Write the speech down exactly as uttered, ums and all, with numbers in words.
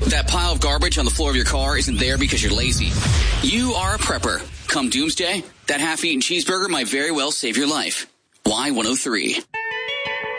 That pile of garbage on the floor of your car isn't there because you're lazy. You are a prepper. Come doomsday, that half-eaten cheeseburger might very well save your life. Y one oh three.